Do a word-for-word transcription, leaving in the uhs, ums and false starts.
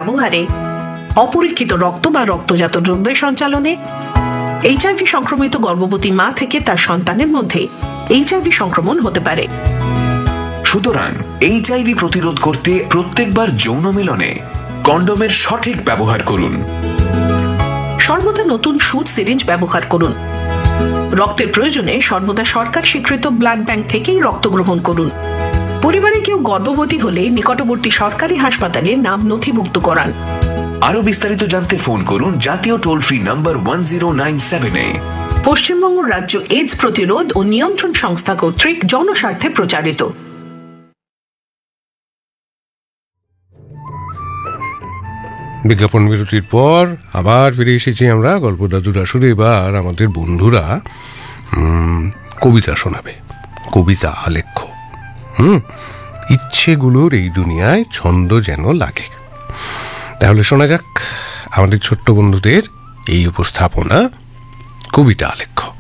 ব্যবহারে, অপরীক্ষিত রক্ত বা রক্তজাত দ্রব্যের সঞ্চালনে, এইচআইভি সংক্রমিত গর্ভবতী মা থেকে তার সন্তানের মধ্যে এইচআইভি সংক্রমণ হতে পারে। সুতরাং এইচআইভি প্রতিরোধ করতে প্রত্যেকবার যৌন মিলনে কন্ডোমের সঠিক ব্যবহার করুন। সর্বদা নতুন সুচ সিরিঞ্জ ব্যবহার করুন। রক্তের প্রয়োজনে সর্বদা সরকার স্বীকৃত ব্লাড ব্যাংক থেকেই রক্ত গ্রহণ করুন। পরিবারে কেউ গর্ভবতী হলে নিকটবর্তী সরকারি হাসপাতালে নাম নথিভুক্ত করান। আরো বিস্তারিত জানতে ফোন করুন জাতীয় toll free number one zero nine seven এ। পশ্চিমবঙ্গ রাজ্য এইডস প্রতিরোধ ও নিয়ন্ত্রণ সংস্থা কর্তৃক জনস্বার্থে প্রচারিত। বিজ্ঞাপন বিরতির পর আবার ফিরে এসেছি আমরা। গল্প দাদুর আসরে এবার আমাদের বন্ধুরা কবিতা শোনাবে, কবিতা আলেখ্য। হুম ইচ্ছেগুলোর এই দুনিয়ায় ছন্দ যেন লাগে। তাহলে শোনা যাক আমাদের ছোট্ট বন্ধুদের এই উপস্থাপনা, কবিতা আলেখ্য।